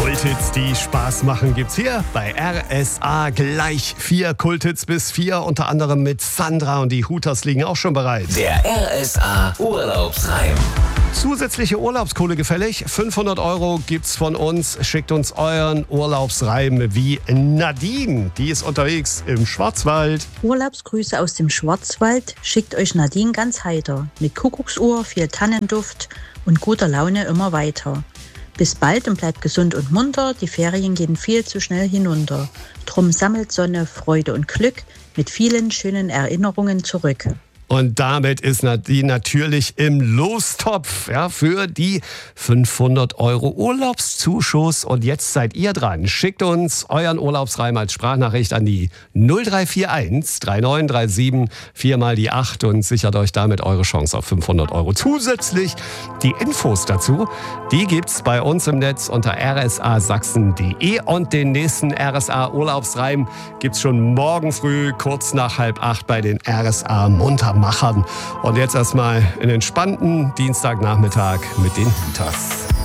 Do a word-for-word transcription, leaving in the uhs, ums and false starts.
Kulthits, die Spaß machen, gibt's hier bei R S A gleich vier Kulthits bis vier, unter anderem mit Sandra, und die Hooters liegen auch schon bereit. Der R S A Urlaubsreim. Zusätzliche Urlaubskohle gefällig? fünfhundert Euro gibt's von uns. Schickt uns euren Urlaubsreim wie Nadine. Die ist unterwegs im Schwarzwald. Urlaubsgrüße aus dem Schwarzwald schickt euch Nadine ganz heiter. Mit Kuckucksuhr, viel Tannenduft und guter Laune immer weiter. Bis bald und bleibt gesund und munter. Die Ferien gehen viel zu schnell hinunter. Drum sammelt Sonne, Freude und Glück mit vielen schönen Erinnerungen zurück. Und damit ist Nadine natürlich im Lostopf, ja, für die fünfhundert Euro Urlaubszuschuss. Und jetzt seid ihr dran. Schickt uns euren Urlaubsreim als Sprachnachricht an die null drei vier eins drei neun drei sieben vier mal die acht und sichert euch damit eure Chance auf fünfhundert Euro. Zusätzlich die Infos dazu, die gibt's bei uns im Netz unter r s a sachsen punkt d e. Und den nächsten R S A Urlaubsreim gibt's schon morgen früh kurz nach halb acht bei den R S A Muntermachern. Und jetzt erstmal einen entspannten Dienstagnachmittag mit den Hooters.